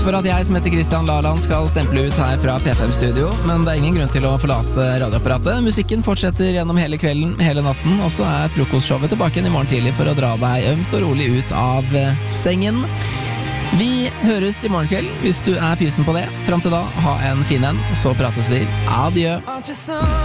for at jeg som heter Christian Laland skal stemple ut her fra P5-studio, men det er ingen grunn til å forlate radioapparatet. Musikken fortsetter gjennom hele kvelden, hele natten, og så er frokostshowet tilbake igjen i morgen tidlig for å dra deg ømt og rolig ut av sengen. Vi høres i morgen kveld hvis du er fysen på det. Fram til da, ha en fin en, så prates vi. Adjø.